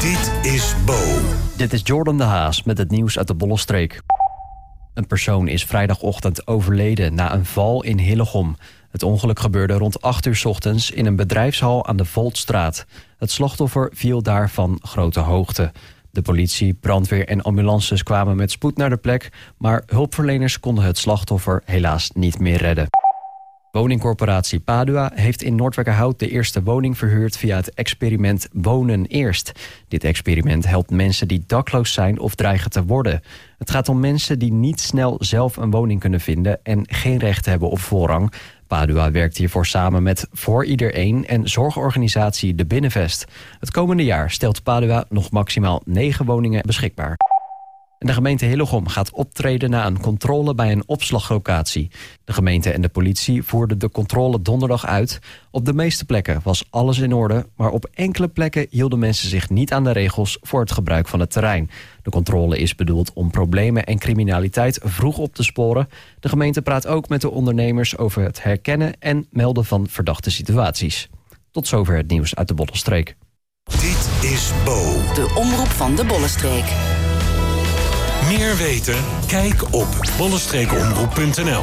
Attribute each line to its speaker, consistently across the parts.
Speaker 1: Dit is Bo.
Speaker 2: Dit is Jordan de Haas met het nieuws uit de Bollenstreek. Een persoon is vrijdagochtend overleden na een val in Hillegom. Het ongeluk gebeurde rond 8 uur 's ochtends in een bedrijfshal aan de Voltstraat. Het slachtoffer viel daar van grote hoogte. De politie, brandweer en ambulances kwamen met spoed naar de plek, maar hulpverleners konden het slachtoffer helaas niet meer redden. Woningcorporatie Padua heeft in Noordwijkerhout de eerste woning verhuurd via het experiment Wonen Eerst. Dit experiment helpt mensen die dakloos zijn of dreigen te worden. Het gaat om mensen die niet snel zelf een woning kunnen vinden en geen recht hebben op voorrang. Padua werkt hiervoor samen met Voor Iedereen en zorgorganisatie De Binnenvest. Het komende jaar stelt Padua nog maximaal 9 woningen beschikbaar. En de gemeente Hillegom gaat optreden na een controle bij een opslaglocatie. De gemeente en de politie voerden de controle donderdag uit. Op de meeste plekken was alles in orde, maar op enkele plekken hielden mensen zich niet aan de regels voor het gebruik van het terrein. De controle is bedoeld om problemen en criminaliteit vroeg op te sporen. De gemeente praat ook met de ondernemers over het herkennen en melden van verdachte situaties. Tot zover het nieuws uit de Bollenstreek.
Speaker 1: Dit is Bo.
Speaker 3: De omroep van de Bollenstreek.
Speaker 1: Meer weten? Kijk op bollenstreekomroep.nl.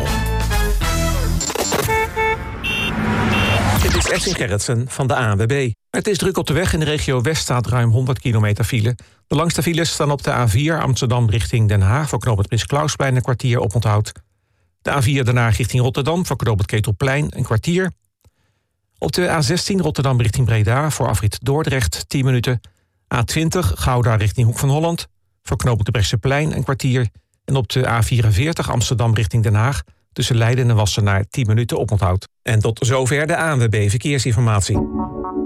Speaker 4: Dit is Edwin Gerritsen van de ANWB. Het is druk op de weg. In de regio West staat ruim 100 kilometer file. De langste files staan op de A4 Amsterdam richting Den Haag... voor knooppunt Prins Clausplein een kwartier oponthoud. De A4 daarna richting Rotterdam voor knooppunt Ketelplein een kwartier. Op de A16 Rotterdam richting Breda voor afrit Dordrecht 10 minuten. A20 Gouda richting Hoek van Holland... voor knooppunt de Brechtseplein een kwartier. En op de A44 Amsterdam richting Den Haag... tussen Leiden en Wassenaar 10 minuten oponthoud. En tot zover de ANWB Verkeersinformatie.